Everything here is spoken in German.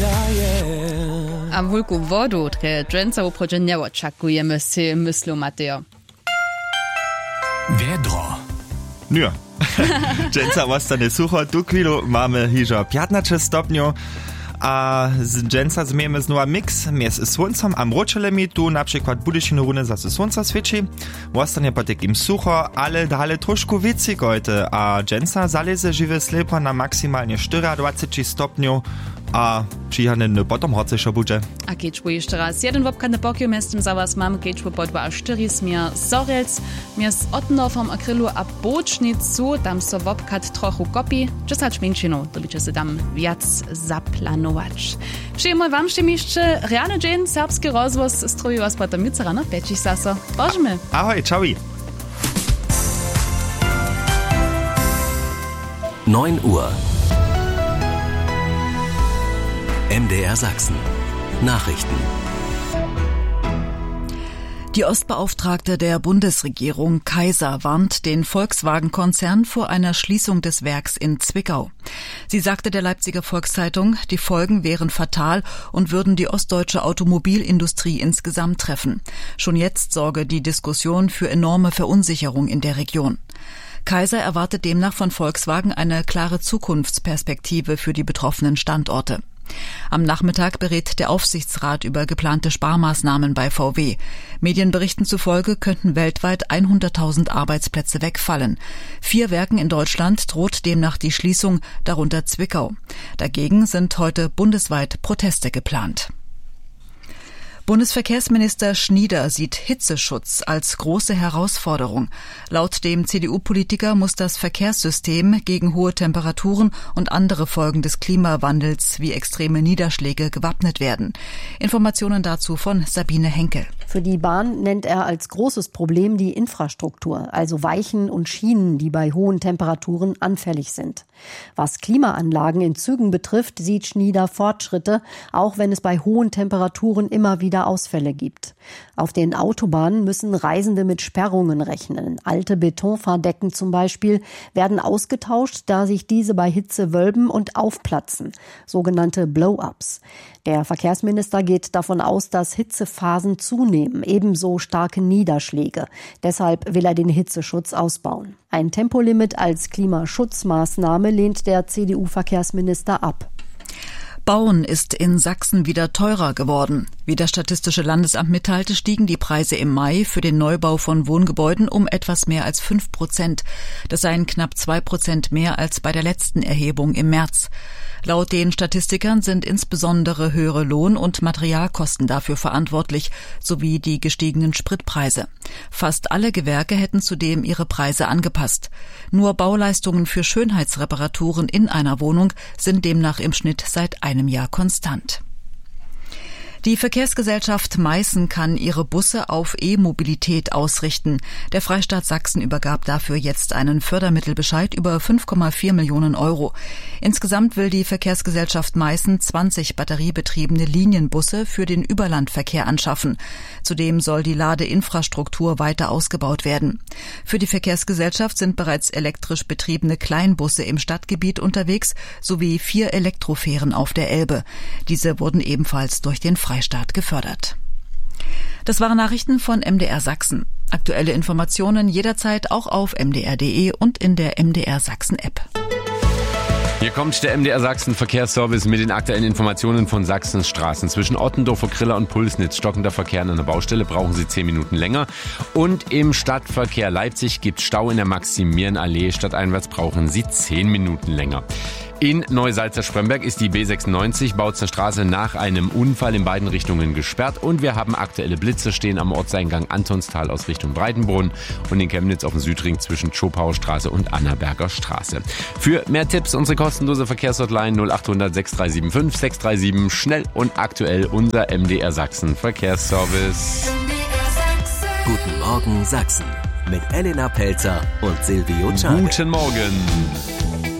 A wulku wodu, tre dżęca uprodzenia oczekujemy z myślą Mateo. Wiedro. Ja. Dżęca ostane sucho, tu chwilu mamy hižo 15 stopniów, a z dżęca zmiemy znowu mix między słońcem a mroczelemi, tu na przykład budešinu runy zase słońca świeci, ostanie potek im sucho, ale dalej troszkę więcej gojte, a dżęca zaleze żywe slepo na maksymalnie 24 stopniów, a przyjechany potom horcejszo budże. A kečbu jeszcze raz jeden wopkany pokiel miestem za was mamy kečbu po 2 a 4 smier Sorelc, mies Ottendorfom a Krylu a Bočnicu, tam so wopkat trochu kopi, czesać mięczinu, to bycie se tam wiac zaplanować. Przyjemno wam jeszcze realny dzień, serbski rozwoz stroju was potem jutro rano, pečich saso. Bożmy. Ahoj, ciao. 9 Uhr. MDR Sachsen. Nachrichten. Die Ostbeauftragte der Bundesregierung Kaiser warnt den Volkswagen-Konzern vor einer Schließung des Werks in Zwickau. Sie sagte der Leipziger Volkszeitung, die Folgen wären fatal und würden die ostdeutsche Automobilindustrie insgesamt treffen. Schon jetzt sorge die Diskussion für enorme Verunsicherung in der Region. Kaiser erwartet demnach von Volkswagen eine klare Zukunftsperspektive für die betroffenen Standorte. Am Nachmittag berät der Aufsichtsrat über geplante Sparmaßnahmen bei VW. Medienberichten zufolge könnten weltweit 100.000 Arbeitsplätze wegfallen. 4 Werken in Deutschland droht demnach die Schließung, darunter Zwickau. Dagegen sind heute bundesweit Proteste geplant. Bundesverkehrsminister Schnieder sieht Hitzeschutz als große Herausforderung. Laut dem CDU-Politiker muss das Verkehrssystem gegen hohe Temperaturen und andere Folgen des Klimawandels wie extreme Niederschläge gewappnet werden. Informationen dazu von Sabine Henkel. Für die Bahn nennt er als großes Problem die Infrastruktur, also Weichen und Schienen, die bei hohen Temperaturen anfällig sind. Was Klimaanlagen in Zügen betrifft, sieht Schnieder Fortschritte, auch wenn es bei hohen Temperaturen immer wieder Ausfälle gibt. Auf den Autobahnen müssen Reisende mit Sperrungen rechnen. Alte Betonfahrdecken zum Beispiel werden ausgetauscht, da sich diese bei Hitze wölben und aufplatzen, sogenannte Blow-ups. Der Verkehrsminister geht davon aus, dass Hitzephasen zunehmen, ebenso starke Niederschläge. Deshalb will er den Hitzeschutz ausbauen. Ein Tempolimit als Klimaschutzmaßnahme lehnt der CDU-Verkehrsminister ab. Bauen ist in Sachsen wieder teurer geworden. Wie das Statistische Landesamt mitteilte, stiegen die Preise im Mai für den Neubau von Wohngebäuden um etwas mehr als 5%. Das seien knapp 2% mehr als bei der letzten Erhebung im März. Laut den Statistikern sind insbesondere höhere Lohn- und Materialkosten dafür verantwortlich, sowie die gestiegenen Spritpreise. Fast alle Gewerke hätten zudem ihre Preise angepasst. Nur Bauleistungen für Schönheitsreparaturen in einer Wohnung sind demnach im Schnitt seit einem Jahr konstant. Die Verkehrsgesellschaft Meißen kann ihre Busse auf E-Mobilität ausrichten. Der Freistaat Sachsen übergab dafür jetzt einen Fördermittelbescheid über 5,4 Millionen Euro. Insgesamt will die Verkehrsgesellschaft Meißen 20 batteriebetriebene Linienbusse für den Überlandverkehr anschaffen. Zudem soll die Ladeinfrastruktur weiter ausgebaut werden. Für die Verkehrsgesellschaft sind bereits elektrisch betriebene Kleinbusse im Stadtgebiet unterwegs sowie 4 Elektrofähren auf der Elbe. Diese wurden ebenfalls durch den Freistaat gefördert. Das waren Nachrichten von MDR Sachsen. Aktuelle Informationen jederzeit auch auf mdr.de und in der MDR Sachsen App. Hier kommt der MDR Sachsen Verkehrsservice mit den aktuellen Informationen von Sachsens Straßen. Zwischen Ottendorfer Kriller und Pulsnitz stockender Verkehr an einer Baustelle, brauchen Sie 10 Minuten länger. Und im Stadtverkehr Leipzig gibt Stau in der Maximilianallee. Stadteinwärts brauchen Sie 10 Minuten länger. In Neusalza-Spremberg ist die B96 Bautzner Straße nach einem Unfall in beiden Richtungen gesperrt und wir haben aktuelle Blitze stehen am Ortseingang Antonstal aus Richtung Breitenbrunn und in Chemnitz auf dem Südring zwischen Schopauer Straße und Annaberger Straße. Für mehr Tipps unsere kostenlose Verkehrshotline 0800 6375 637, schnell und aktuell unser MDR Sachsen Verkehrsservice. Guten Morgen Sachsen mit Elena Pelzer und Silvio Czarne. Guten Morgen.